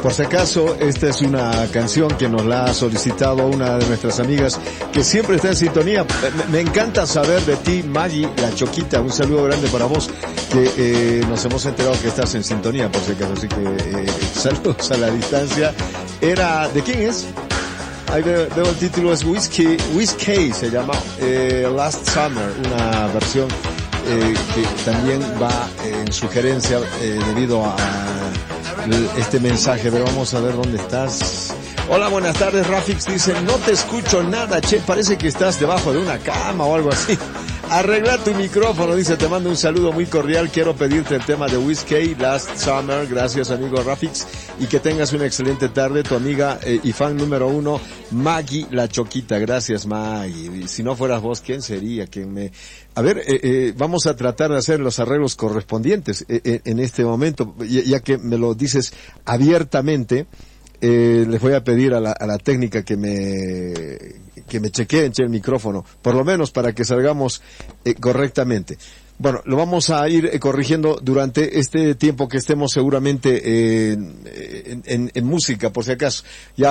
Por si acaso, esta es una canción que nos la ha solicitado una de nuestras amigas que siempre está en sintonía. Me encanta saber de ti, Maggie, la Choquita. Un saludo grande para vos, que nos hemos enterado que estás en sintonía, por si acaso. Así que saludos a la distancia. ¿De quién es? Ahí veo el título, es Whiskey se llama Last Summer, una versión que también va en sugerencia debido a este mensaje. Pero vamos a ver dónde estás. Hola, buenas tardes. Rafix dice, no te escucho nada, che, parece que estás debajo de una cama o algo así. Arregla tu micrófono, dice, te mando un saludo muy cordial, quiero pedirte el tema de Whiskey, Last Summer. Gracias, amigo Rafix, y que tengas una excelente tarde. Tu amiga y fan número 1, Maggie la Choquita. Gracias, Maggie. Si no fueras vos, ¿quién sería? A ver, vamos a tratar de hacer los arreglos correspondientes en este momento, ya que me lo dices abiertamente. Les voy a pedir a la técnica que me chequeen el micrófono, por lo menos para que salgamos correctamente. Bueno, lo vamos a ir corrigiendo durante este tiempo que estemos seguramente en música, por si acaso. Ya